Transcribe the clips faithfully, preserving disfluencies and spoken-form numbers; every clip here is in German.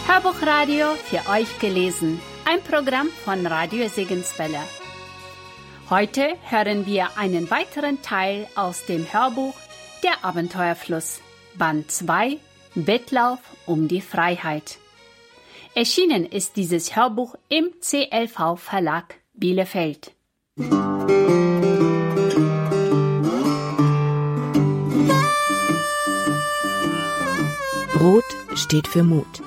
Hörbuchradio für euch gelesen, ein Programm von Radio Segenswelle. Heute hören wir einen weiteren Teil aus dem Hörbuch Der Abenteuerfluss, Band zwei, Wettlauf um die Freiheit. Erschienen ist dieses Hörbuch im C L V Verlag Bielefeld. Rot steht für Mut.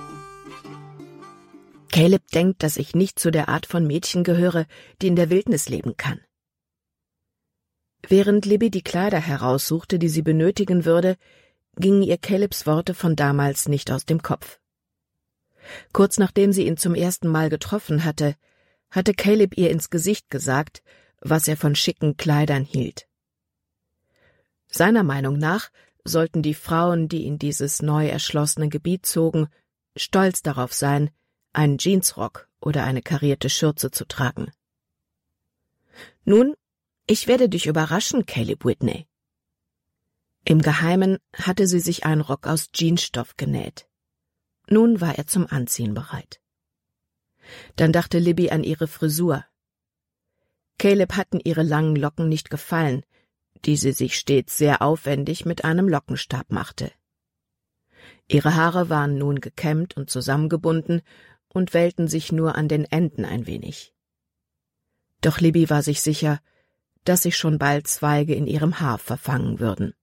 Caleb denkt, dass ich nicht zu der Art von Mädchen gehöre, die in der Wildnis leben kann. Während Libby die Kleider heraussuchte, die sie benötigen würde, gingen ihr Calebs Worte von damals nicht aus dem Kopf. Kurz nachdem sie ihn zum ersten Mal getroffen hatte, hatte Caleb ihr ins Gesicht gesagt, was er von schicken Kleidern hielt. Seiner Meinung nach sollten die Frauen, die in dieses neu erschlossene Gebiet zogen, stolz darauf sein, einen Jeansrock oder eine karierte Schürze zu tragen. »Nun, ich werde dich überraschen, Caleb Whitney.« Im Geheimen hatte sie sich einen Rock aus Jeansstoff genäht. Nun war er zum Anziehen bereit. Dann dachte Libby an ihre Frisur. Caleb hatten ihre langen Locken nicht gefallen, die sie sich stets sehr aufwendig mit einem Lockenstab machte. Ihre Haare waren nun gekämmt und zusammengebunden und wellten sich nur an den Enden ein wenig. Doch Libby war sich sicher, dass sich schon bald Zweige in ihrem Haar verfangen würden.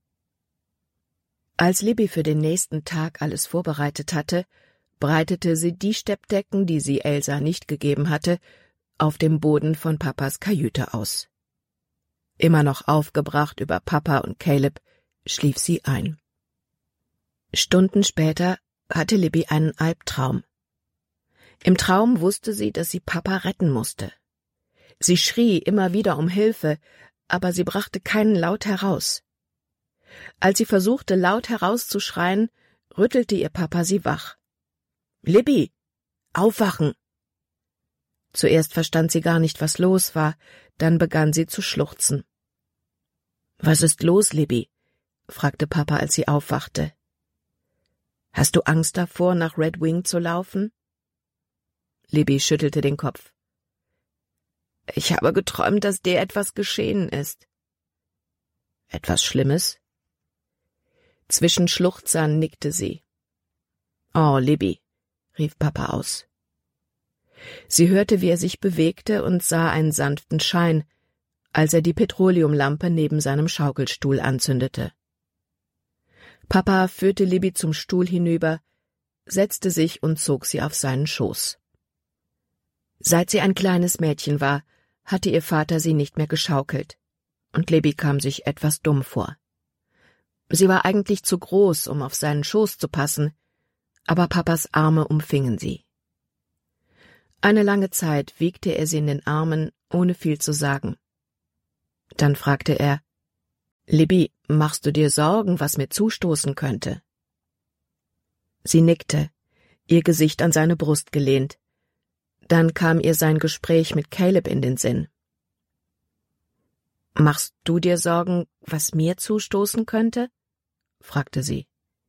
Als Libby für den nächsten Tag alles vorbereitet hatte, breitete sie die Steppdecken, die sie Elsa nicht gegeben hatte, auf dem Boden von Papas Kajüte aus. Immer noch aufgebracht über Papa und Caleb, schlief sie ein. Stunden später hatte Libby einen Albtraum. Im Traum wusste sie, dass sie Papa retten musste. Sie schrie immer wieder um Hilfe, aber sie brachte keinen Laut heraus. Als sie versuchte, laut herauszuschreien, rüttelte ihr Papa sie wach. »Libby, aufwachen!« Zuerst verstand sie gar nicht, was los war, dann begann sie zu schluchzen. »Was ist los, Libby?« fragte Papa, als sie aufwachte. »Hast du Angst davor, nach Red Wing zu laufen?« Libby schüttelte den Kopf. »Ich habe geträumt, dass dir etwas geschehen ist.« »Etwas Schlimmes?« Zwischen Schluchzern nickte sie. »Oh, Libby«, rief Papa aus. Sie hörte, wie er sich bewegte und sah einen sanften Schein, als er die Petroleumlampe neben seinem Schaukelstuhl anzündete. Papa führte Libby zum Stuhl hinüber, setzte sich und zog sie auf seinen Schoß. Seit sie ein kleines Mädchen war, hatte ihr Vater sie nicht mehr geschaukelt, und Libby kam sich etwas dumm vor. Sie war eigentlich zu groß, um auf seinen Schoß zu passen, aber Papas Arme umfingen sie. Eine lange Zeit wiegte er sie in den Armen, ohne viel zu sagen. Dann fragte er, »Libby, machst du dir Sorgen, was mir zustoßen könnte?« Sie nickte, ihr Gesicht an seine Brust gelehnt. Dann kam ihr sein Gespräch mit Caleb in den Sinn. »Machst du dir Sorgen, was mir zustoßen könnte?« fragte sie.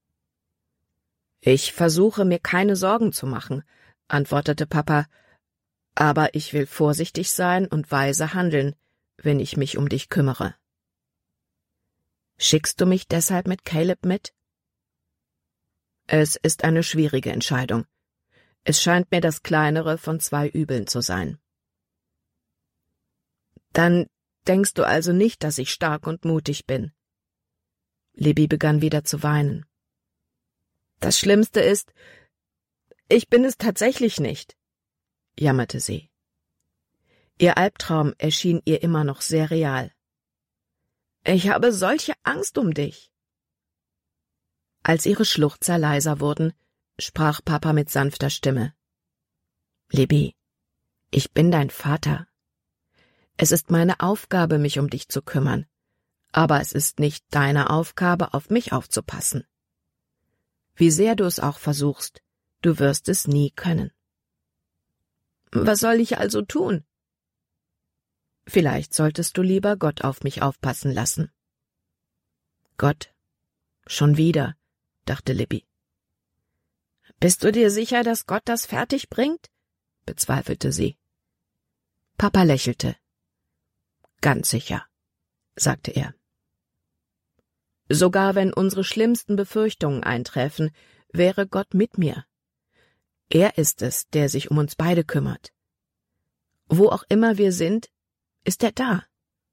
»Ich versuche, mir keine Sorgen zu machen«, antwortete Papa, »aber ich will vorsichtig sein und weise handeln, wenn ich mich um dich kümmere.« »Schickst du mich deshalb mit Caleb mit?« »Es ist eine schwierige Entscheidung. Es scheint mir das kleinere von zwei Übeln zu sein.« »Dann denkst du also nicht, dass ich stark und mutig bin?« Libby begann wieder zu weinen. »Das Schlimmste ist, ich bin es tatsächlich nicht«, jammerte sie. Ihr Albtraum erschien ihr immer noch sehr real. »Ich habe solche Angst um dich.« Als ihre Schluchzer leiser wurden, sprach Papa mit sanfter Stimme. »Libby, ich bin dein Vater. Es ist meine Aufgabe, mich um dich zu kümmern, aber es ist nicht deine Aufgabe, auf mich aufzupassen. Wie sehr du es auch versuchst, du wirst es nie können.« »Was soll ich also tun?« »Vielleicht solltest du lieber Gott auf mich aufpassen lassen.« »Gott? Schon wieder«, dachte Libby. »Bist du dir sicher, dass Gott das fertig bringt?« bezweifelte sie. Papa lächelte. »Ganz sicher«, sagte er. »Sogar wenn unsere schlimmsten Befürchtungen eintreffen, wäre Gott mit mir. Er ist es, der sich um uns beide kümmert. Wo auch immer wir sind, ist er da.«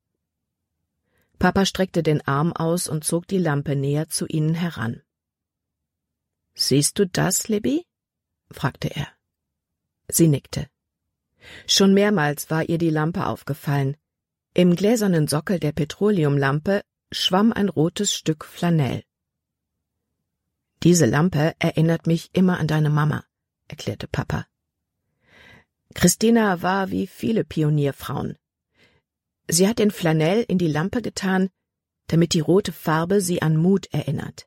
Papa streckte den Arm aus und zog die Lampe näher zu ihnen heran. »Siehst du das, Libby?« fragte er. Sie nickte. Schon mehrmals war ihr die Lampe aufgefallen. Im gläsernen Sockel der Petroleumlampe schwamm ein rotes Stück Flanell. »Diese Lampe erinnert mich immer an deine Mama«, erklärte Papa. Christina war wie viele Pionierfrauen. Sie hat den Flanell in die Lampe getan, damit die rote Farbe sie an Mut erinnert.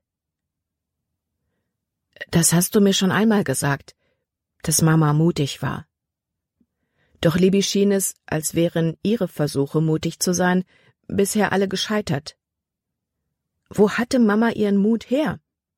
»Das hast du mir schon einmal gesagt, dass Mama mutig war.« Doch Libby schien es, als wären ihre Versuche, mutig zu sein, bisher alle gescheitert. Wo hatte Mama ihren Mut her?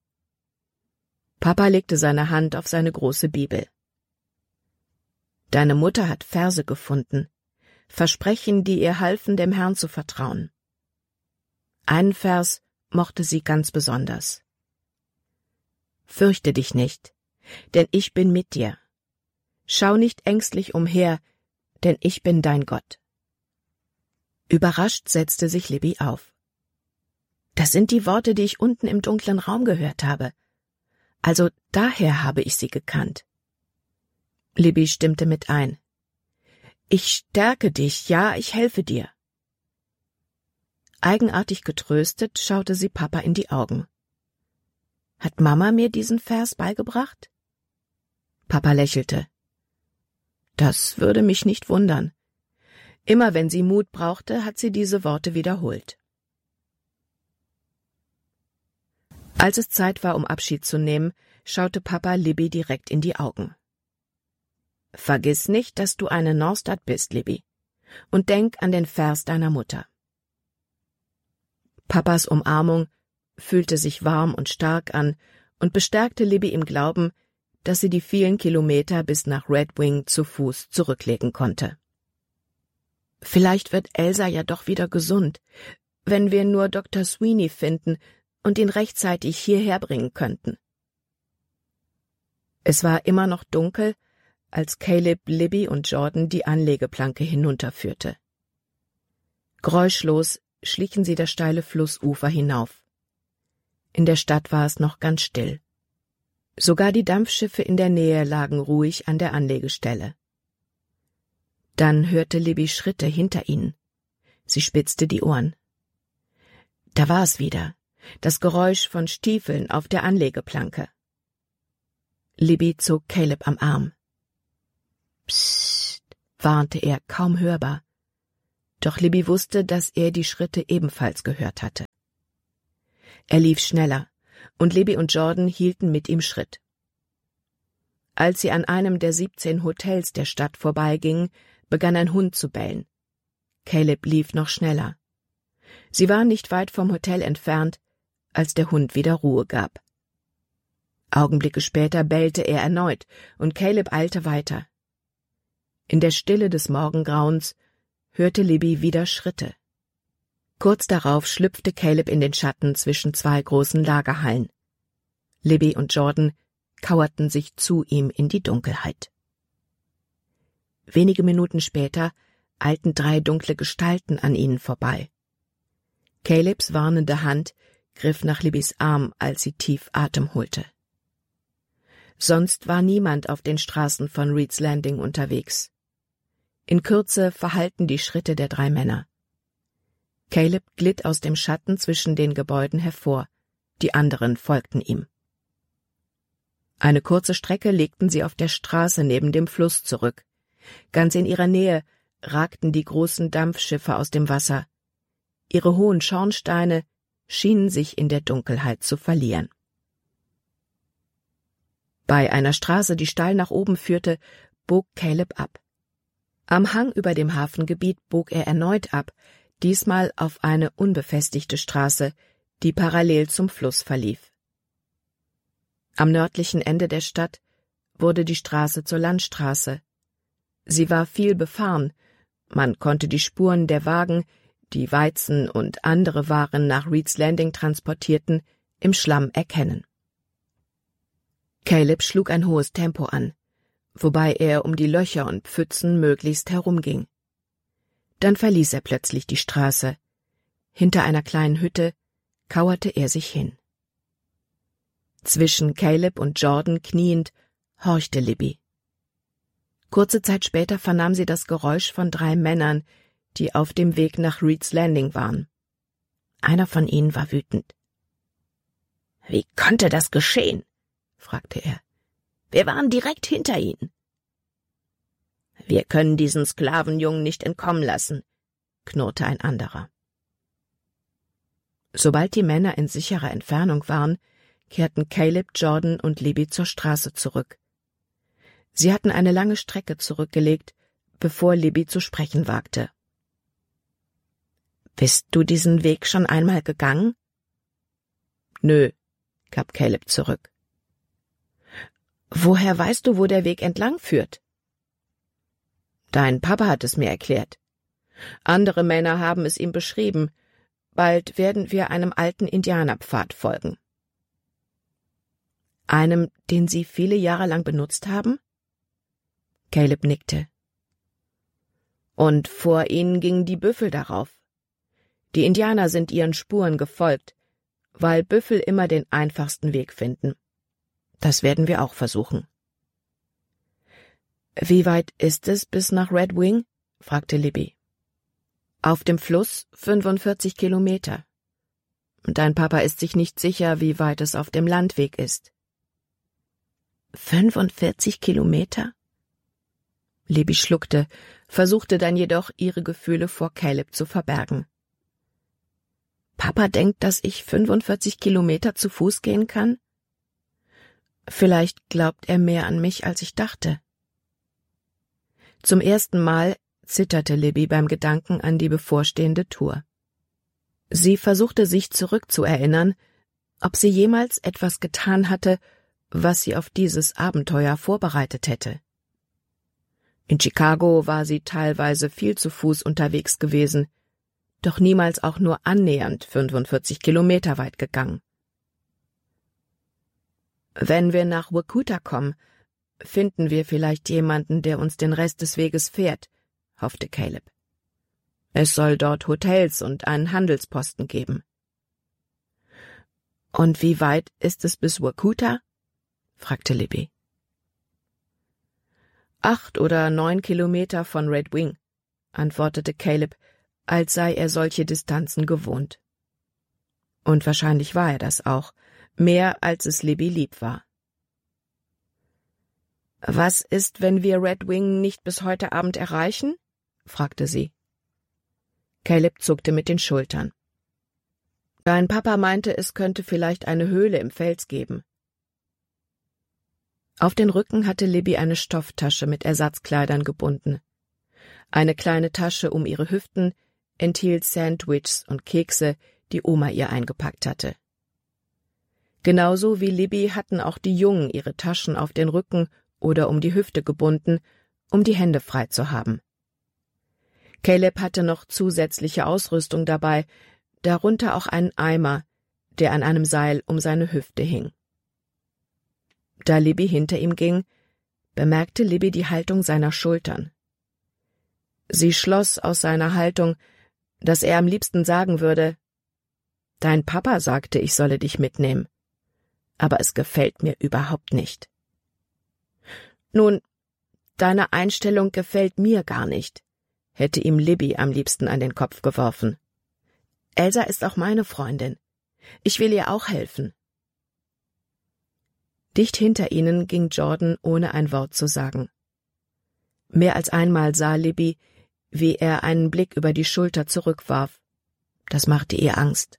Papa legte seine Hand auf seine große Bibel. »Deine Mutter hat Verse gefunden, Versprechen, die ihr halfen, dem Herrn zu vertrauen. Einen Vers mochte sie ganz besonders. »Fürchte dich nicht, denn ich bin mit dir. Schau nicht ängstlich umher, denn ich bin dein Gott.« Überrascht setzte sich Libby auf. »Das sind die Worte, die ich unten im dunklen Raum gehört habe. Also daher habe ich sie gekannt.« Libby stimmte mit ein. »Ich stärke dich, ja, ich helfe dir.« Eigenartig getröstet schaute sie Papa in die Augen. »Hat Mama mir diesen Vers beigebracht?« Papa lächelte. »Das würde mich nicht wundern. Immer wenn sie Mut brauchte, hat sie diese Worte wiederholt.« Als es Zeit war, um Abschied zu nehmen, schaute Papa Libby direkt in die Augen. »Vergiss nicht, dass du eine Norstad bist, Libby, und denk an den Vers deiner Mutter.« Papas Umarmung fühlte sich warm und stark an und bestärkte Libby im Glauben, dass sie die vielen Kilometer bis nach Red Wing zu Fuß zurücklegen konnte. »Vielleicht wird Elsa ja doch wieder gesund, wenn wir nur Doktor Sweeney finden und ihn rechtzeitig hierher bringen könnten.« Es war immer noch dunkel, als Caleb, Libby und Jordan die Anlegeplanke hinunterführte. Geräuschlos schlichen sie das steile Flussufer hinauf. In der Stadt war es noch ganz still. Sogar die Dampfschiffe in der Nähe lagen ruhig an der Anlegestelle. Dann hörte Libby Schritte hinter ihnen. Sie spitzte die Ohren. Da war es wieder, das Geräusch von Stiefeln auf der Anlegeplanke. Libby zog Caleb am Arm. »Psst«, warnte er, kaum hörbar. Doch Libby wusste, dass er die Schritte ebenfalls gehört hatte. Er lief schneller, und Libby und Jordan hielten mit ihm Schritt. Als sie an einem der siebzehn Hotels der Stadt vorbeigingen, begann ein Hund zu bellen. Caleb lief noch schneller. Sie waren nicht weit vom Hotel entfernt, als der Hund wieder Ruhe gab. Augenblicke später bellte er erneut, und Caleb eilte weiter. In der Stille des Morgengrauens hörte Libby wieder Schritte. Kurz darauf schlüpfte Caleb in den Schatten zwischen zwei großen Lagerhallen. Libby und Jordan kauerten sich zu ihm in die Dunkelheit. Wenige Minuten später eilten drei dunkle Gestalten an ihnen vorbei. Calebs warnende Hand griff nach Libbys Arm, als sie tief Atem holte. Sonst war niemand auf den Straßen von Reeds Landing unterwegs. In Kürze verhallten die Schritte der drei Männer. Caleb glitt aus dem Schatten zwischen den Gebäuden hervor, die anderen folgten ihm. Eine kurze Strecke legten sie auf der Straße neben dem Fluss zurück. Ganz in ihrer Nähe ragten die großen Dampfschiffe aus dem Wasser. Ihre hohen Schornsteine schienen sich in der Dunkelheit zu verlieren. Bei einer Straße, die steil nach oben führte, bog Caleb ab. Am Hang über dem Hafengebiet bog er erneut ab, diesmal auf eine unbefestigte Straße, die parallel zum Fluss verlief. Am nördlichen Ende der Stadt wurde die Straße zur Landstraße. Sie war viel befahren, man konnte die Spuren der Wagen, die Weizen und andere Waren nach Reeds Landing transportierten, im Schlamm erkennen. Caleb schlug ein hohes Tempo an, wobei er um die Löcher und Pfützen möglichst herumging. Dann verließ er plötzlich die Straße. Hinter einer kleinen Hütte kauerte er sich hin. Zwischen Caleb und Jordan kniend, horchte Libby. Kurze Zeit später vernahm sie das Geräusch von drei Männern, die auf dem Weg nach Reeds Landing waren. Einer von ihnen war wütend. »Wie konnte das geschehen?« fragte er. »Wir waren direkt hinter ihnen.« »Wir können diesen Sklavenjungen nicht entkommen lassen«, knurrte ein anderer. Sobald die Männer in sicherer Entfernung waren, kehrten Caleb, Jordan und Libby zur Straße zurück. Sie hatten eine lange Strecke zurückgelegt, bevor Libby zu sprechen wagte. »Bist du diesen Weg schon einmal gegangen?« »Nö«, gab Caleb zurück. »Woher weißt du, wo der Weg entlang führt?« »Dein Papa hat es mir erklärt. Andere Männer haben es ihm beschrieben. Bald werden wir einem alten Indianerpfad folgen.« »Einem, den Sie viele Jahre lang benutzt haben?« Caleb nickte. »Und vor ihnen gingen die Büffel darauf. Die Indianer sind ihren Spuren gefolgt, weil Büffel immer den einfachsten Weg finden. Das werden wir auch versuchen.« »Wie weit ist es bis nach Red Wing?« fragte Libby. »Auf dem Fluss fünfundvierzig Kilometer. Dein Papa ist sich nicht sicher, wie weit es auf dem Landweg ist.« »fünfundvierzig Kilometer?« Libby schluckte, versuchte dann jedoch, ihre Gefühle vor Caleb zu verbergen. »Papa denkt, dass ich fünfundvierzig Kilometer zu Fuß gehen kann? Vielleicht glaubt er mehr an mich, als ich dachte.« Zum ersten Mal zitterte Libby beim Gedanken an die bevorstehende Tour. Sie versuchte sich zurückzuerinnern, ob sie jemals etwas getan hatte, was sie auf dieses Abenteuer vorbereitet hätte. In Chicago war sie teilweise viel zu Fuß unterwegs gewesen, doch niemals auch nur annähernd fünfundvierzig Kilometer weit gegangen. »Wenn wir nach Wakuta kommen, finden wir vielleicht jemanden, der uns den Rest des Weges fährt«, hoffte Caleb. »Es soll dort Hotels und einen Handelsposten geben.« »Und wie weit ist es bis Wakuta?« fragte Libby. »Acht oder neun Kilometer von Red Wing«, antwortete Caleb, als sei er solche Distanzen gewohnt. Und wahrscheinlich war er das auch, mehr als es Libby lieb war. »Was ist, wenn wir Red Wing nicht bis heute Abend erreichen?« fragte sie. Caleb zuckte mit den Schultern. »Dein Papa meinte, es könnte vielleicht eine Höhle im Fels geben.« Auf den Rücken hatte Libby eine Stofftasche mit Ersatzkleidern gebunden. Eine kleine Tasche um ihre Hüften enthielt Sandwiches und Kekse, die Oma ihr eingepackt hatte. Genauso wie Libby hatten auch die Jungen ihre Taschen auf den Rücken oder um die Hüfte gebunden, um die Hände frei zu haben. Caleb hatte noch zusätzliche Ausrüstung dabei, darunter auch einen Eimer, der an einem Seil um seine Hüfte hing. Da Libby hinter ihm ging, bemerkte Libby die Haltung seiner Schultern. Sie schloss aus seiner Haltung, dass er am liebsten sagen würde: »Dein Papa sagte, ich solle dich mitnehmen, aber es gefällt mir überhaupt nicht.« »Nun, deine Einstellung gefällt mir gar nicht«, hätte ihm Libby am liebsten an den Kopf geworfen. »Elsa ist auch meine Freundin. Ich will ihr auch helfen.« Dicht hinter ihnen ging Jordan, ohne ein Wort zu sagen. Mehr als einmal sah Libby, wie er einen Blick über die Schulter zurückwarf. Das machte ihr Angst.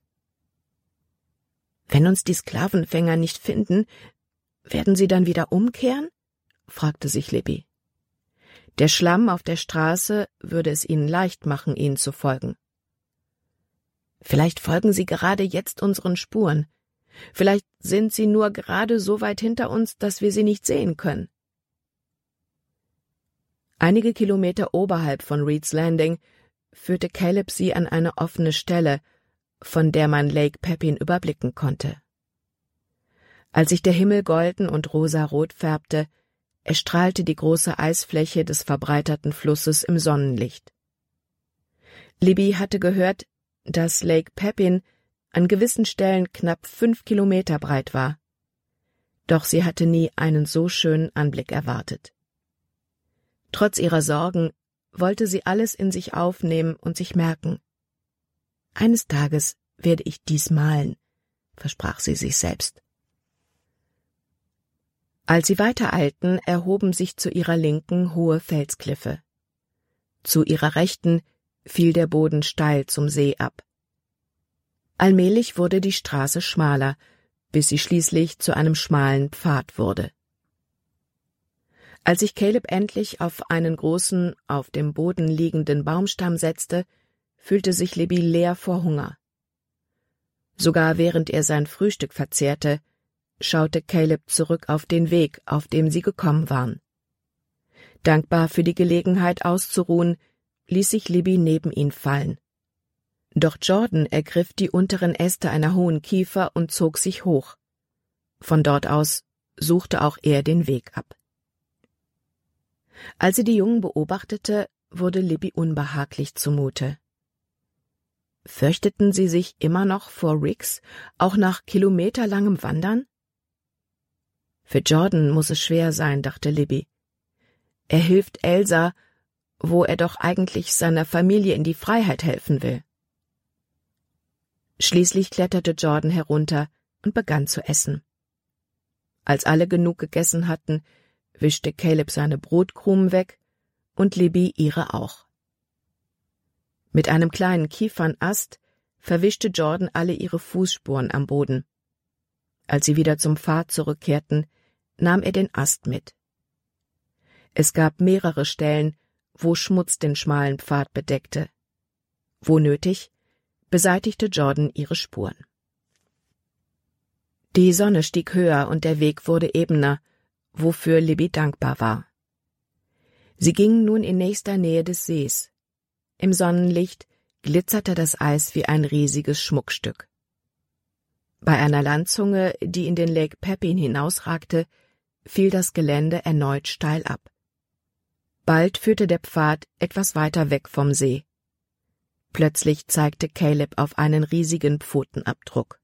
»Wenn uns die Sklavenfänger nicht finden, werden sie dann wieder umkehren?« fragte sich Libby. Der Schlamm auf der Straße würde es ihnen leicht machen, ihnen zu folgen. »Vielleicht folgen sie gerade jetzt unseren Spuren. Vielleicht sind sie nur gerade so weit hinter uns, dass wir sie nicht sehen können. Einige Kilometer oberhalb von Reed's Landing führte Caleb sie an eine offene Stelle, von der man Lake Pepin überblicken konnte. Als sich der Himmel golden und rosarot färbte, erstrahlte die große Eisfläche des verbreiterten Flusses im Sonnenlicht. Libby hatte gehört, dass Lake Pepin an gewissen Stellen knapp fünf Kilometer breit war. Doch sie hatte nie einen so schönen Anblick erwartet. Trotz ihrer Sorgen wollte sie alles in sich aufnehmen und sich merken. Eines Tages werde ich dies malen, versprach sie sich selbst. Als sie weitereilten, erhoben sich zu ihrer Linken hohe Felskliffe. Zu ihrer Rechten fiel der Boden steil zum See ab. Allmählich wurde die Straße schmaler, bis sie schließlich zu einem schmalen Pfad wurde. Als sich Caleb endlich auf einen großen, auf dem Boden liegenden Baumstamm setzte, fühlte sich Libby leer vor Hunger. Sogar während er sein Frühstück verzehrte, schaute Caleb zurück auf den Weg, auf dem sie gekommen waren. Dankbar für die Gelegenheit auszuruhen, ließ sich Libby neben ihn fallen. Doch Jordan ergriff die unteren Äste einer hohen Kiefer und zog sich hoch. Von dort aus suchte auch er den Weg ab. Als sie die Jungen beobachtete, wurde Libby unbehaglich zumute. Fürchteten sie sich immer noch vor Riggs, auch nach kilometerlangem Wandern? Für Jordan muss es schwer sein, dachte Libby. Er hilft Elsa, wo er doch eigentlich seiner Familie in die Freiheit helfen will. Schließlich kletterte Jordan herunter und begann zu essen. Als alle genug gegessen hatten, wischte Caleb seine Brotkrumen weg und Libby ihre auch. Mit einem kleinen Kiefernast verwischte Jordan alle ihre Fußspuren am Boden. Als sie wieder zum Pfad zurückkehrten, nahm er den Ast mit. Es gab mehrere Stellen, wo Schmutz den schmalen Pfad bedeckte. Wo nötig, beseitigte Jordan ihre Spuren. Die Sonne stieg höher und der Weg wurde ebener, wofür Libby dankbar war. Sie gingen nun in nächster Nähe des Sees. Im Sonnenlicht glitzerte das Eis wie ein riesiges Schmuckstück. Bei einer Landzunge, die in den Lake Pepin hinausragte, fiel das Gelände erneut steil ab. Bald führte der Pfad etwas weiter weg vom See. Plötzlich zeigte Caleb auf einen riesigen Pfotenabdruck.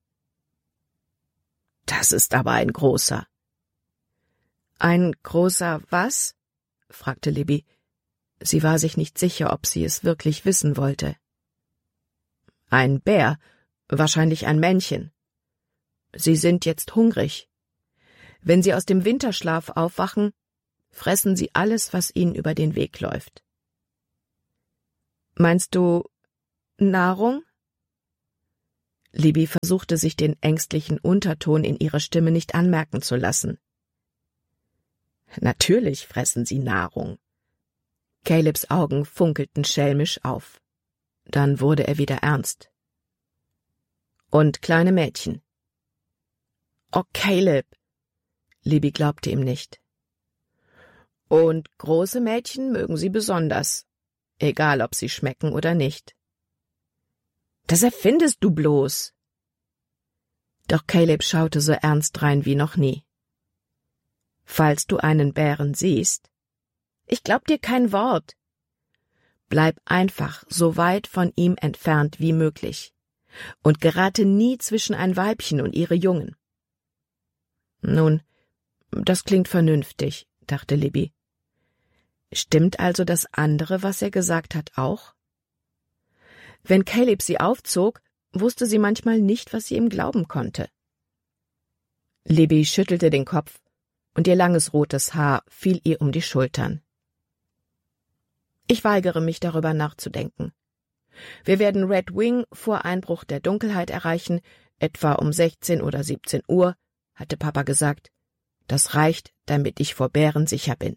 »Das ist aber ein großer.« »Ein großer was?« fragte Libby. Sie war sich nicht sicher, ob sie es wirklich wissen wollte. »Ein Bär, wahrscheinlich ein Männchen. Sie sind jetzt hungrig. Wenn sie aus dem Winterschlaf aufwachen, fressen sie alles, was ihnen über den Weg läuft.« »Meinst du Nahrung?« Libby versuchte, sich den ängstlichen Unterton in ihrer Stimme nicht anmerken zu lassen. »Natürlich fressen sie Nahrung.« Calebs Augen funkelten schelmisch auf. Dann wurde er wieder ernst. »Und kleine Mädchen.« »Oh, Caleb!« Libby glaubte ihm nicht. »Und große Mädchen mögen sie besonders, egal ob sie schmecken oder nicht.« »Das erfindest du bloß!« Doch Caleb schaute so ernst drein wie noch nie. »Falls du einen Bären siehst, ich glaub dir kein Wort. Bleib einfach so weit von ihm entfernt wie möglich und gerate nie zwischen ein Weibchen und ihre Jungen.« »Nun, das klingt vernünftig«, dachte Libby. »Stimmt also das andere, was er gesagt hat, auch?« Wenn Caleb sie aufzog, wusste sie manchmal nicht, was sie ihm glauben konnte. Libby schüttelte den Kopf, und ihr langes rotes Haar fiel ihr um die Schultern. »Ich weigere mich, darüber nachzudenken. Wir werden Red Wing vor Einbruch der Dunkelheit erreichen, etwa um sechzehn oder siebzehn Uhr, hatte Papa gesagt. Das reicht, damit ich vor Bären sicher bin.«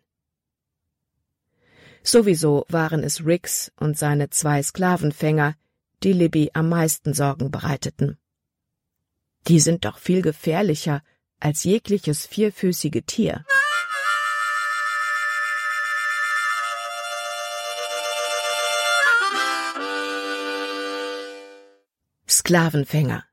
Sowieso waren es Riggs und seine zwei Sklavenfänger, die Libby am meisten Sorgen bereiteten. Die sind doch viel gefährlicher als jegliches vierfüßige Tier. Sklavenfänger.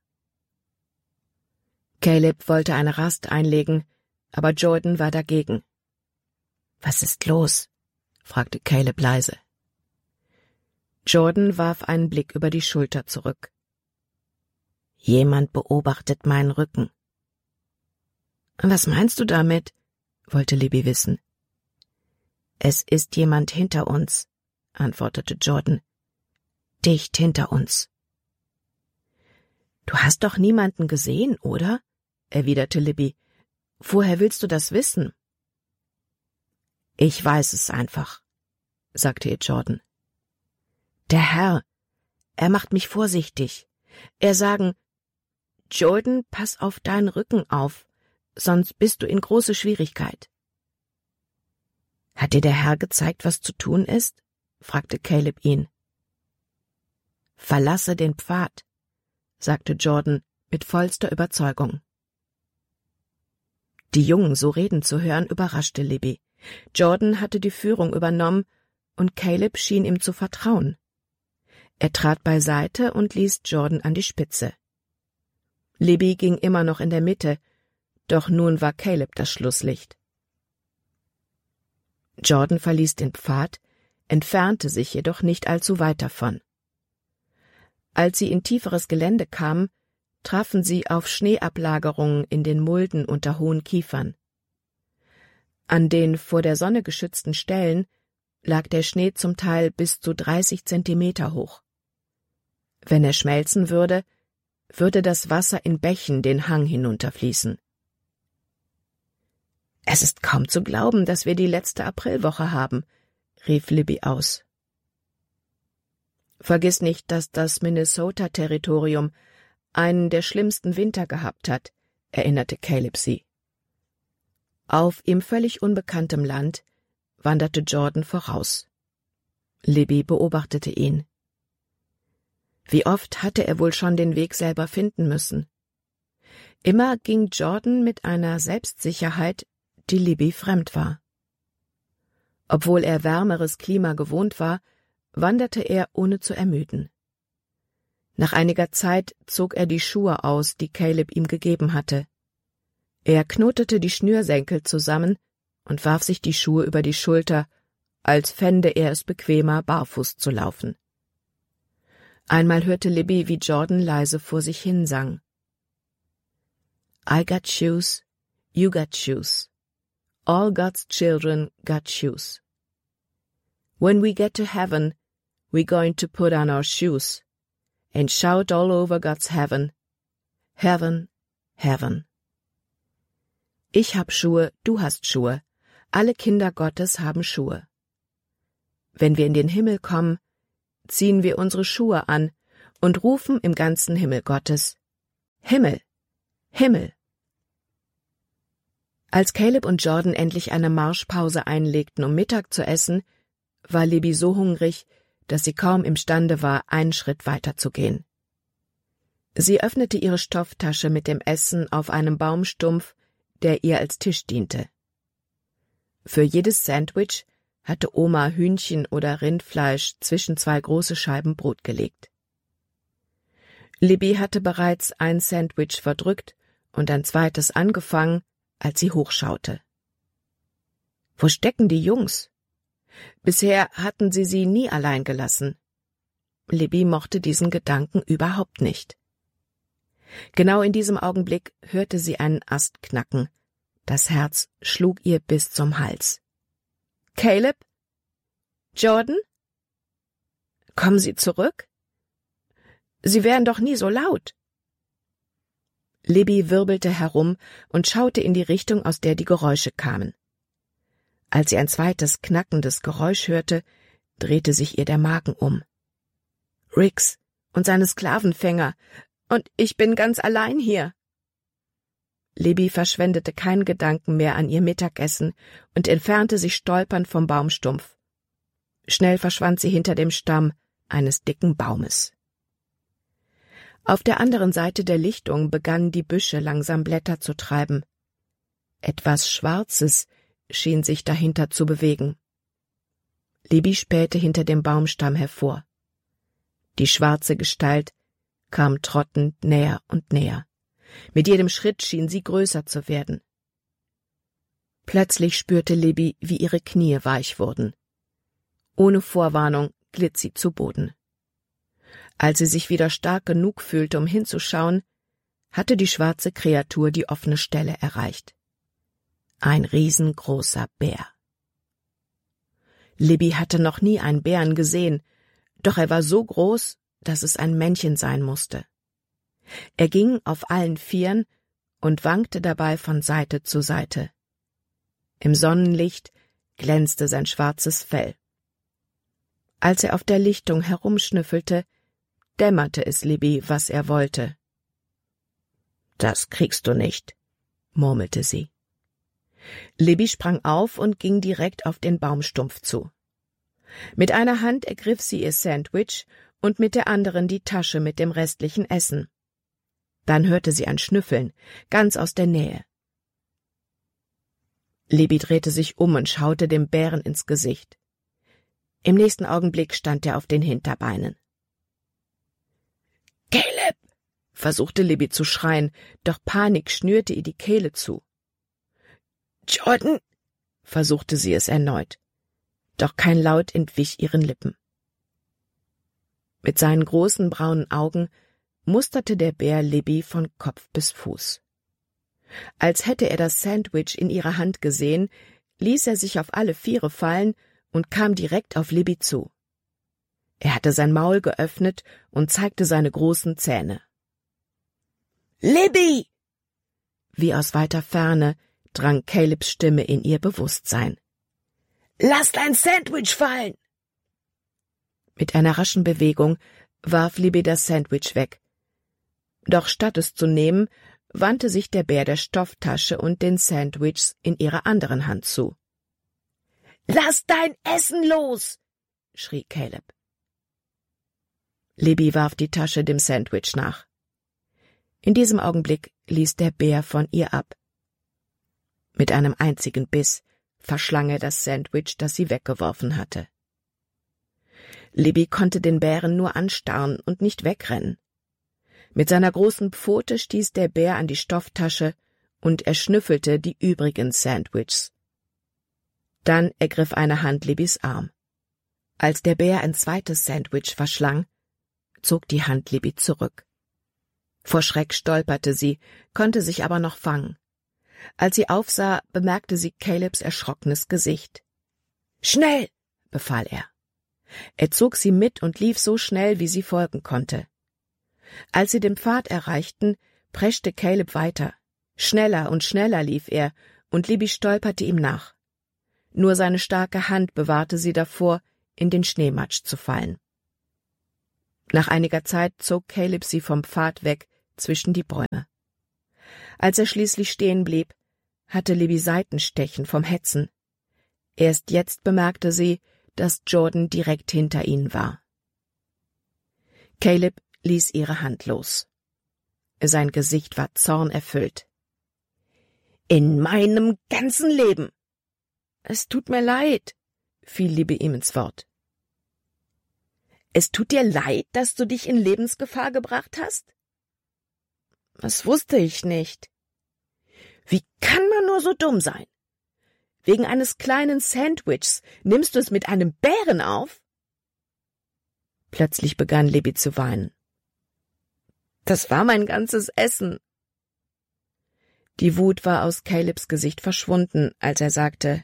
Caleb wollte eine Rast einlegen, aber Jordan war dagegen. »Was ist los?« fragte Caleb leise. Jordan warf einen Blick über die Schulter zurück. »Jemand beobachtet meinen Rücken.« »Was meinst du damit?« wollte Libby wissen. »Es ist jemand hinter uns«, antwortete Jordan. »Dicht hinter uns.« »Du hast doch niemanden gesehen, oder?« erwiderte Libby. »Woher willst du das wissen?« »Ich weiß es einfach«, sagte ihr Jordan. »Der Herr, er macht mich vorsichtig. Er sagen, Jordan, pass auf deinen Rücken auf, sonst bist du in große Schwierigkeit.« »Hat dir der Herr gezeigt, was zu tun ist?« fragte Caleb ihn. »Verlasse den Pfad«, sagte Jordan mit vollster Überzeugung. Die Jungen so reden zu hören, überraschte Libby. Jordan hatte die Führung übernommen, und Caleb schien ihm zu vertrauen. Er trat beiseite und ließ Jordan an die Spitze. Libby ging immer noch in der Mitte, doch nun war Caleb das Schlusslicht. Jordan verließ den Pfad, entfernte sich jedoch nicht allzu weit davon. Als sie in tieferes Gelände kamen, trafen sie auf Schneeablagerungen in den Mulden unter hohen Kiefern. An den vor der Sonne geschützten Stellen lag der Schnee zum Teil bis zu dreißig Zentimeter hoch. Wenn er schmelzen würde, würde das Wasser in Bächen den Hang hinunterfließen. »Es ist kaum zu glauben, dass wir die letzte Aprilwoche haben«, rief Libby aus. »Vergiss nicht, dass das Minnesota-Territorium einen der schlimmsten Winter gehabt hat«, erinnerte Caleb sie. Auf ihm völlig unbekanntem Land wanderte Jordan voraus. Libby beobachtete ihn. Wie oft hatte er wohl schon den Weg selber finden müssen? Immer ging Jordan mit einer Selbstsicherheit, die Libby fremd war. Obwohl er wärmeres Klima gewohnt war, wanderte er ohne zu ermüden. Nach einiger Zeit zog er die Schuhe aus, die Caleb ihm gegeben hatte. Er knotete die Schnürsenkel zusammen und warf sich die Schuhe über die Schulter, als fände er es bequemer, barfuß zu laufen. Einmal hörte Libby, wie Jordan leise vor sich hin sang. I got shoes, you got shoes. All God's children got shoes. When we get to heaven, we're going to put on our shoes and shout all over God's heaven, Heaven, Heaven. Ich hab Schuhe, du hast Schuhe, alle Kinder Gottes haben Schuhe. Wenn wir in den Himmel kommen, ziehen wir unsere Schuhe an und rufen im ganzen Himmel Gottes, Himmel, Himmel. Als Caleb und Jordan endlich eine Marschpause einlegten, um Mittag zu essen, war Libby so hungrig, dass sie kaum imstande war, einen Schritt weiter zu gehen. Sie öffnete ihre Stofftasche mit dem Essen auf einem Baumstumpf, der ihr als Tisch diente. Für jedes Sandwich hatte Oma Hühnchen oder Rindfleisch zwischen zwei große Scheiben Brot gelegt. Libby hatte bereits ein Sandwich verdrückt und ein zweites angefangen, als sie hochschaute. Wo stecken die Jungs? Bisher hatten sie sie nie allein gelassen. Libby mochte diesen Gedanken überhaupt nicht. Genau in diesem Augenblick hörte sie einen Ast knacken. Das Herz schlug ihr bis zum Hals. »Caleb? Jordan? Kommen Sie zurück? Sie wären doch nie so laut.« Libby wirbelte herum und schaute in die Richtung, aus der die Geräusche kamen. Als sie ein zweites knackendes Geräusch hörte, drehte sich ihr der Magen um. »Riggs und seine Sklavenfänger, und ich bin ganz allein hier.« Libby verschwendete keinen Gedanken mehr an ihr Mittagessen und entfernte sich stolpernd vom Baumstumpf. Schnell verschwand sie hinter dem Stamm eines dicken Baumes. Auf der anderen Seite der Lichtung begannen die Büsche langsam Blätter zu treiben. Etwas Schwarzes schien sich dahinter zu bewegen. Libby spähte hinter dem Baumstamm hervor. Die schwarze Gestalt kam trottend näher und näher. Mit jedem Schritt schien sie größer zu werden. Plötzlich spürte Libby, wie ihre Knie weich wurden. Ohne Vorwarnung glitt sie zu Boden. Als sie sich wieder stark genug fühlte, um hinzuschauen, hatte die schwarze Kreatur die offene Stelle erreicht. Ein riesengroßer Bär. Libby hatte noch nie einen Bären gesehen, doch er war so groß, dass es ein Männchen sein musste. Er ging auf allen Vieren und wankte dabei von Seite zu Seite. Im Sonnenlicht glänzte sein schwarzes Fell. Als er auf der Lichtung herumschnüffelte, dämmerte es Libby, was er wollte. »Das kriegst du nicht«, murmelte sie. Libby sprang auf und ging direkt auf den Baumstumpf zu. Mit einer Hand ergriff sie ihr Sandwich und mit der anderen die Tasche mit dem restlichen Essen. Dann hörte sie ein Schnüffeln, ganz aus der Nähe. Libby drehte sich um und schaute dem Bären ins Gesicht. Im nächsten Augenblick stand er auf den Hinterbeinen. »Caleb!« versuchte Libby zu schreien, doch Panik schnürte ihr die Kehle zu. »Jordan!« versuchte sie es erneut, doch kein Laut entwich ihren Lippen. Mit seinen großen braunen Augen musterte der Bär Libby von Kopf bis Fuß. Als hätte er das Sandwich in ihrer Hand gesehen, ließ er sich auf alle Viere fallen und kam direkt auf Libby zu. Er hatte sein Maul geöffnet und zeigte seine großen Zähne. »Libby!« Wie aus weiter Ferne drang Calebs Stimme in ihr Bewusstsein. »Lass dein Sandwich fallen!« Mit einer raschen Bewegung warf Libby das Sandwich weg. Doch statt es zu nehmen, wandte sich der Bär der Stofftasche und den Sandwichs in ihrer anderen Hand zu. »Lass dein Essen los!« schrie Caleb. Libby warf die Tasche dem Sandwich nach. In diesem Augenblick ließ der Bär von ihr ab. Mit einem einzigen Biss verschlang er das Sandwich, das sie weggeworfen hatte. Libby konnte den Bären nur anstarren und nicht wegrennen. Mit seiner großen Pfote stieß der Bär an die Stofftasche und er schnüffelte die übrigen Sandwiches. Dann ergriff eine Hand Libbys Arm. Als der Bär ein zweites Sandwich verschlang, zog die Hand Libby zurück. Vor Schreck stolperte sie, konnte sich aber noch fangen. Als sie aufsah, bemerkte sie Calebs erschrockenes Gesicht. »Schnell!« befahl er. Er zog sie mit und lief so schnell, wie sie folgen konnte. Als sie den Pfad erreichten, preschte Caleb weiter. Schneller und schneller lief er, und Libby stolperte ihm nach. Nur seine starke Hand bewahrte sie davor, in den Schneematsch zu fallen. Nach einiger Zeit zog Caleb sie vom Pfad weg zwischen die Bäume. Als er schließlich stehen blieb, hatte Libby Seitenstechen vom Hetzen. Erst jetzt bemerkte sie, dass Jordan direkt hinter ihnen war. Caleb ließ ihre Hand los. Sein Gesicht war zornerfüllt. »In meinem ganzen Leben!« »Es tut mir leid«, fiel Libby ihm ins Wort. »Es tut dir leid, dass du dich in Lebensgefahr gebracht hast?« »Das wusste ich nicht.« »Wie kann man nur so dumm sein? Wegen eines kleinen Sandwichs nimmst du es mit einem Bären auf?« Plötzlich begann Libby zu weinen. »Das war mein ganzes Essen.« Die Wut war aus Calebs Gesicht verschwunden, als er sagte,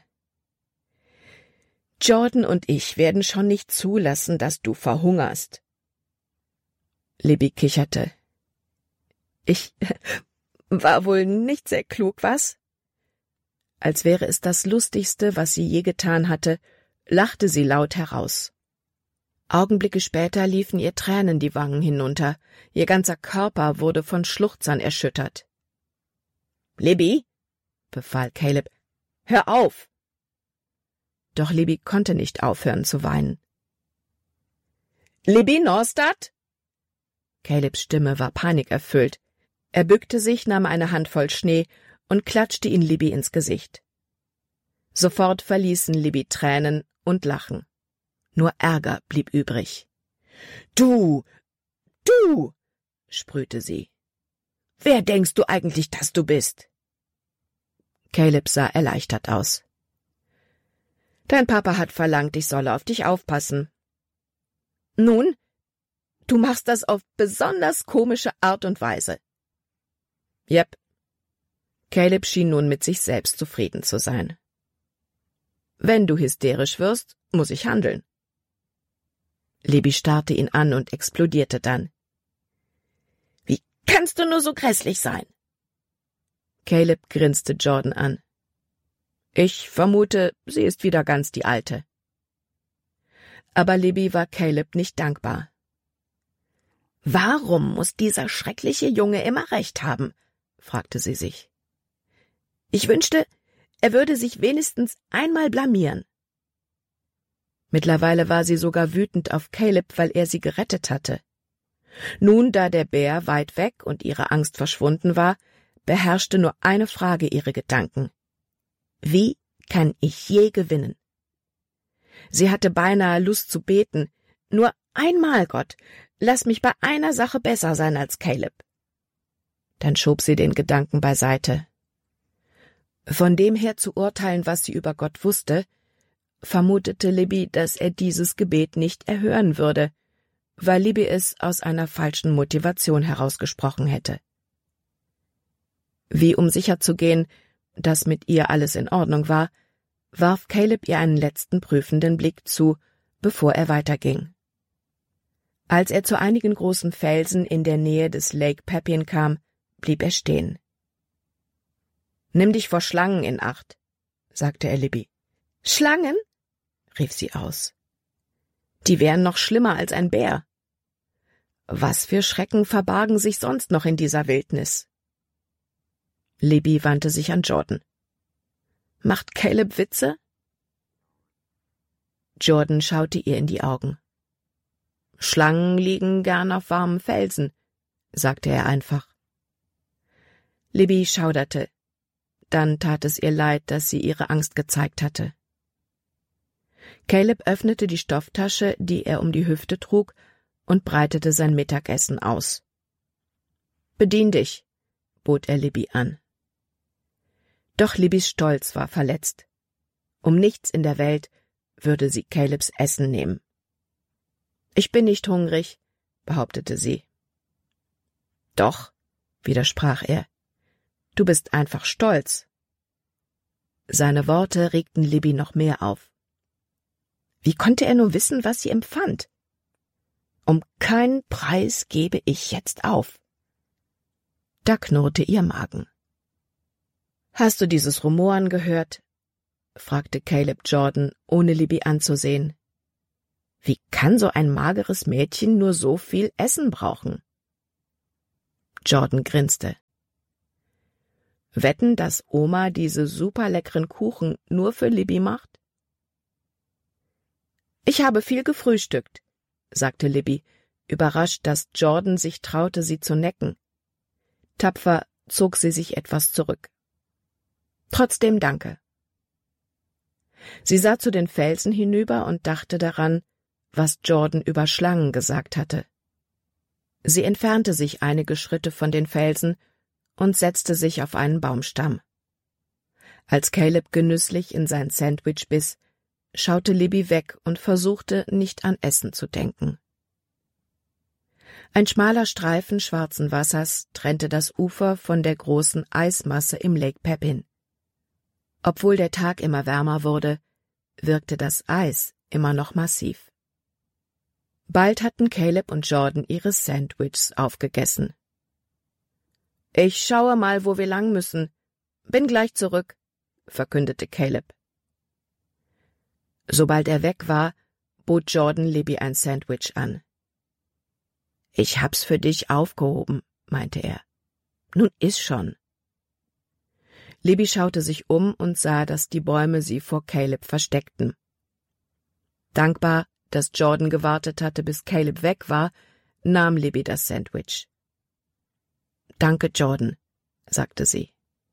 »Jordan und ich werden schon nicht zulassen, dass du verhungerst.« Libby kicherte. »Ich war wohl nicht sehr klug, was?« Als wäre es das Lustigste, was sie je getan hatte, lachte sie laut heraus. Augenblicke später liefen ihr Tränen die Wangen hinunter, ihr ganzer Körper wurde von Schluchzern erschüttert. »Libby«, befahl Caleb, »hör auf!« Doch Libby konnte nicht aufhören zu weinen. »Libby Norstad?« Calebs Stimme war panikerfüllt. Er bückte sich, nahm eine Handvoll Schnee und klatschte ihn Libby ins Gesicht. Sofort verließen Libby Tränen und Lachen. Nur Ärger blieb übrig. »Du, du«, sprühte sie. »Wer denkst du eigentlich, dass du bist?« Caleb sah erleichtert aus. »Dein Papa hat verlangt, ich solle auf dich aufpassen.« »Nun, du machst das auf besonders komische Art und Weise.« »Jep.« Caleb schien nun mit sich selbst zufrieden zu sein. »Wenn du hysterisch wirst, muss ich handeln.« Libby starrte ihn an und explodierte dann. »Wie kannst du nur so grässlich sein?« Caleb grinste Jordan an. »Ich vermute, sie ist wieder ganz die Alte.« Aber Libby war Caleb nicht dankbar. »Warum muss dieser schreckliche Junge immer recht haben?« fragte sie sich. »Ich wünschte, er würde sich wenigstens einmal blamieren.« Mittlerweile war sie sogar wütend auf Caleb, weil er sie gerettet hatte. Nun, da der Bär weit weg und ihre Angst verschwunden war, beherrschte nur eine Frage ihre Gedanken. Wie kann ich je gewinnen? Sie hatte beinahe Lust zu beten. Nur einmal, Gott, lass mich bei einer Sache besser sein als Caleb. Dann schob sie den Gedanken beiseite. Von dem her zu urteilen, was sie über Gott wusste, vermutete Libby, dass er dieses Gebet nicht erhören würde, weil Libby es aus einer falschen Motivation herausgesprochen hätte. Wie um sicherzugehen, dass mit ihr alles in Ordnung war, warf Caleb ihr einen letzten prüfenden Blick zu, bevor er weiterging. Als er zu einigen großen Felsen in der Nähe des Lake Pepin kam, blieb er stehen. »Nimm dich vor Schlangen in Acht«, sagte er Libby. »Schlangen?« rief sie aus. »Die wären noch schlimmer als ein Bär. Was für Schrecken verbargen sich sonst noch in dieser Wildnis?« Libby wandte sich an Jordan. »Macht Caleb Witze?« Jordan schaute ihr in die Augen. »Schlangen liegen gern auf warmen Felsen«, sagte er einfach. Libby schauderte. Dann tat es ihr leid, dass sie ihre Angst gezeigt hatte. Caleb öffnete die Stofftasche, die er um die Hüfte trug, und breitete sein Mittagessen aus. »Bedien dich«, bot er Libby an. Doch Libbys Stolz war verletzt. Um nichts in der Welt würde sie Calebs Essen nehmen. »Ich bin nicht hungrig«, behauptete sie. »Doch«, widersprach er, »du bist einfach stolz.« Seine Worte regten Libby noch mehr auf. Wie konnte er nur wissen, was sie empfand? »Um keinen Preis gebe ich jetzt auf.« Da knurrte ihr Magen. »Hast du dieses Rumoren gehört?« fragte Caleb Jordan, ohne Libby anzusehen. »Wie kann so ein mageres Mädchen nur so viel Essen brauchen?« Jordan grinste. »Wetten, dass Oma diese superleckeren Kuchen nur für Libby macht?« »Ich habe viel gefrühstückt«, sagte Libby, überrascht, dass Jordan sich traute, sie zu necken. Tapfer zog sie sich etwas zurück. »Trotzdem danke.« Sie sah zu den Felsen hinüber und dachte daran, was Jordan über Schlangen gesagt hatte. Sie entfernte sich einige Schritte von den Felsen und setzte sich auf einen Baumstamm. Als Caleb genüsslich in sein Sandwich biss, schaute Libby weg und versuchte, nicht an Essen zu denken. Ein schmaler Streifen schwarzen Wassers trennte das Ufer von der großen Eismasse im Lake Pepin. Obwohl der Tag immer wärmer wurde, wirkte das Eis immer noch massiv. Bald hatten Caleb und Jordan ihre Sandwiches aufgegessen. »Ich schaue mal, wo wir lang müssen. Bin gleich zurück«, verkündete Caleb. Sobald er weg war, bot Jordan Libby ein Sandwich an. »Ich hab's für dich aufgehoben«, meinte er. »Nun iss schon.« Libby schaute sich um und sah, dass die Bäume sie vor Caleb versteckten. Dankbar, dass Jordan gewartet hatte, bis Caleb weg war, nahm Libby das Sandwich. »Danke, Jordan«, sagte sie.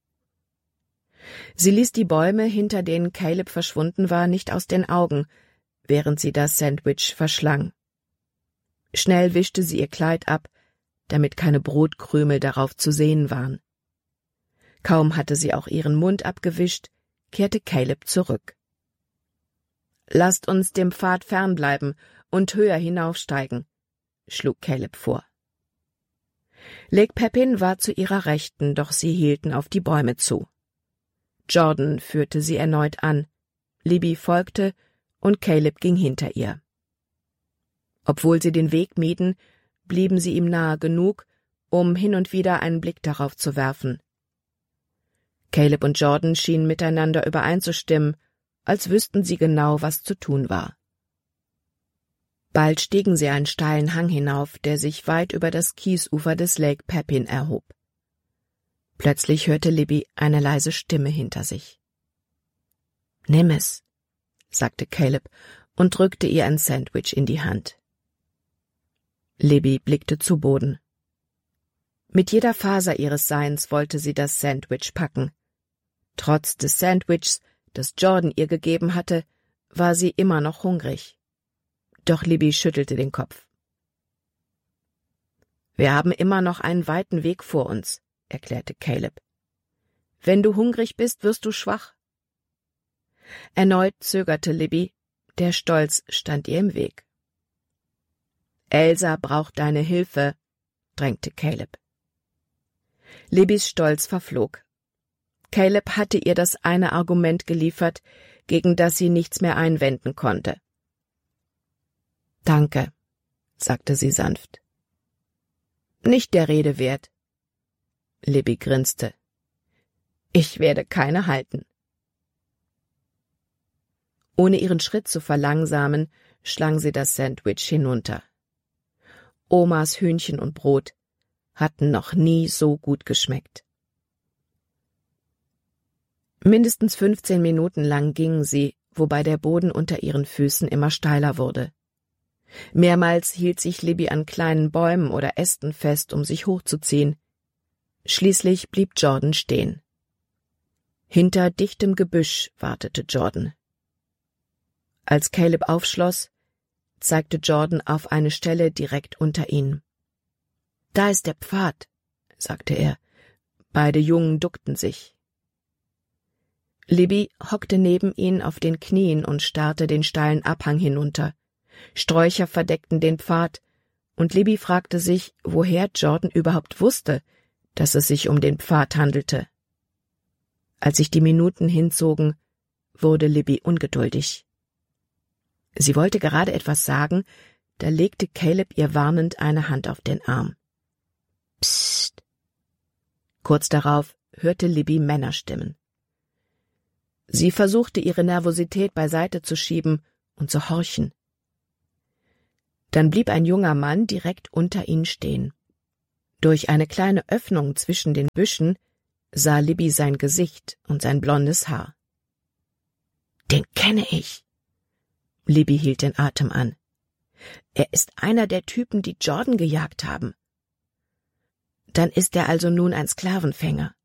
Sie ließ die Bäume, hinter denen Caleb verschwunden war, nicht aus den Augen, während sie das Sandwich verschlang. Schnell wischte sie ihr Kleid ab, damit keine Brotkrümel darauf zu sehen waren. Kaum hatte sie auch ihren Mund abgewischt, kehrte Caleb zurück. »Lasst uns dem Pfad fernbleiben und höher hinaufsteigen«, schlug Caleb vor. Lake Pepin war zu ihrer Rechten, doch sie hielten auf die Bäume zu. Jordan führte sie erneut an, Libby folgte und Caleb ging hinter ihr. Obwohl sie den Weg mieden, blieben sie ihm nahe genug, um hin und wieder einen Blick darauf zu werfen. Caleb und Jordan schienen miteinander übereinzustimmen, als wüssten sie genau, was zu tun war. Bald stiegen sie einen steilen Hang hinauf, der sich weit über das Kiesufer des Lake Pepin erhob. Plötzlich hörte Libby eine leise Stimme hinter sich. »Nimm es«, sagte Caleb und drückte ihr ein Sandwich in die Hand. Libby blickte zu Boden. Mit jeder Faser ihres Seins wollte sie das Sandwich packen. Trotz des Sandwichs, das Jordan ihr gegeben hatte, war sie immer noch hungrig. Doch Libby schüttelte den Kopf. »Wir haben immer noch einen weiten Weg vor uns«, erklärte Caleb. »Wenn du hungrig bist, wirst du schwach.« Erneut zögerte Libby, der Stolz stand ihr im Weg. »Elsa braucht deine Hilfe«, drängte Caleb. Libbys Stolz verflog. Caleb hatte ihr das eine Argument geliefert, gegen das sie nichts mehr einwenden konnte. »Danke«, sagte sie sanft. »Nicht der Rede wert.« Libby grinste. »Ich werde keine halten.« Ohne ihren Schritt zu verlangsamen, schlang sie das Sandwich hinunter. Omas Hühnchen und Brot hatten noch nie so gut geschmeckt. Mindestens fünfzehn Minuten lang gingen sie, wobei der Boden unter ihren Füßen immer steiler wurde. Mehrmals hielt sich Libby an kleinen Bäumen oder Ästen fest, um sich hochzuziehen. Schließlich blieb Jordan stehen. Hinter dichtem Gebüsch wartete Jordan. Als Caleb aufschloss, zeigte Jordan auf eine Stelle direkt unter ihnen. »Da ist der Pfad«, sagte er. Beide Jungen duckten sich. Libby hockte neben ihnen auf den Knien und starrte den steilen Abhang hinunter. Sträucher verdeckten den Pfad, und Libby fragte sich, woher Jordan überhaupt wusste, dass es sich um den Pfad handelte. Als sich die Minuten hinzogen, wurde Libby ungeduldig. Sie wollte gerade etwas sagen, da legte Caleb ihr warnend eine Hand auf den Arm. »Psst!« Kurz darauf hörte Libby Männerstimmen. Sie versuchte, ihre Nervosität beiseite zu schieben und zu horchen. Dann blieb ein junger Mann direkt unter ihnen stehen. Durch eine kleine Öffnung zwischen den Büschen sah Libby sein Gesicht und sein blondes Haar. »Den kenne ich!« Libby hielt den Atem an. »Er ist einer der Typen, die Jordan gejagt haben. Dann ist er also nun ein Sklavenfänger.«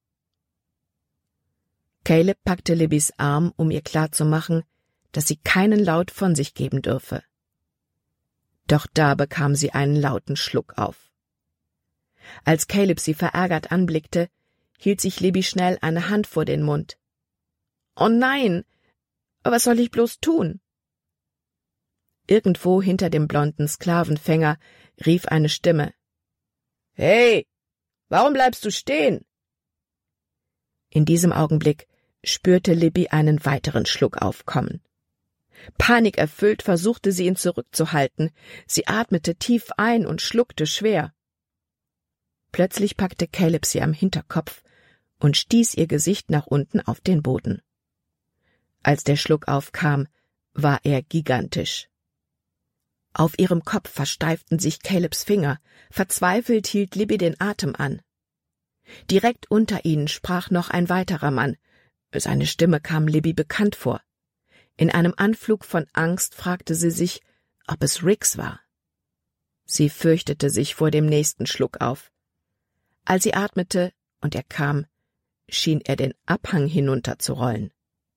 Caleb packte Libbys Arm, um ihr klarzumachen, dass sie keinen Laut von sich geben dürfe. Doch da bekam sie einen lauten Schluck auf. Als Caleb sie verärgert anblickte, hielt sich Libby schnell eine Hand vor den Mund. »Oh nein! Was soll ich bloß tun?« Irgendwo hinter dem blonden Sklavenfänger rief eine Stimme. »Hey, warum bleibst du stehen?« In diesem Augenblick spürte Libby einen weiteren Schluck aufkommen. Panikerfüllt versuchte sie ihn zurückzuhalten. Sie atmete tief ein und schluckte schwer. Plötzlich packte Caleb sie am Hinterkopf und stieß ihr Gesicht nach unten auf den Boden. Als der Schluck aufkam, war er gigantisch. Auf ihrem Kopf versteiften sich Calebs Finger. Verzweifelt hielt Libby den Atem an. Direkt unter ihnen sprach noch ein weiterer Mann. Seine Stimme kam Libby bekannt vor. In einem Anflug von Angst fragte sie sich, ob es Riggs war. Sie fürchtete sich vor dem nächsten Schluck auf. Als sie atmete und er kam, schien er den Abhang hinunterzurollen.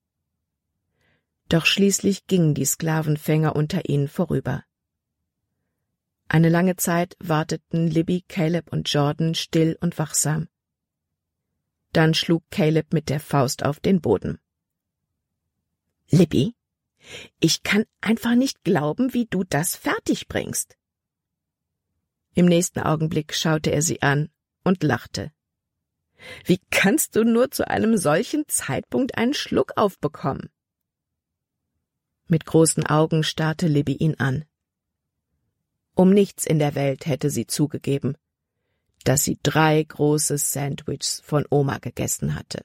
Doch schließlich gingen die Sklavenfänger unter ihnen vorüber. Eine lange Zeit warteten Libby, Caleb und Jordan still und wachsam. Dann schlug Caleb mit der Faust auf den Boden. »Libby, ich kann einfach nicht glauben, wie du das fertig bringst.« Im nächsten Augenblick schaute er sie an und lachte. »Wie kannst du nur zu einem solchen Zeitpunkt einen Schluck aufbekommen?« Mit großen Augen starrte Libby ihn an. Um nichts in der Welt hätte sie zugegeben, dass sie drei große Sandwiches von Oma gegessen hatte.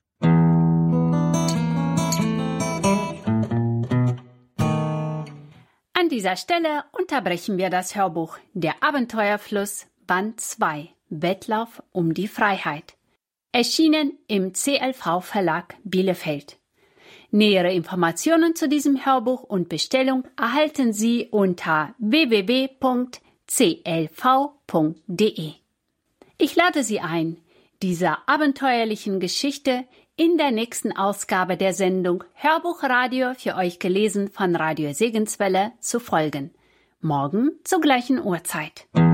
An dieser Stelle unterbrechen wir das Hörbuch Der Abenteuerfluss Band zwei Wettlauf um die Freiheit, erschienen im C L V-Verlag Bielefeld. Nähere Informationen zu diesem Hörbuch und Bestellung erhalten Sie unter w w w punkt c l v punkt d e. Ich lade Sie ein, dieser abenteuerlichen Geschichte in der nächsten Ausgabe der Sendung Hörbuchradio für euch gelesen von Radio Segenswelle zu folgen. Morgen zur gleichen Uhrzeit.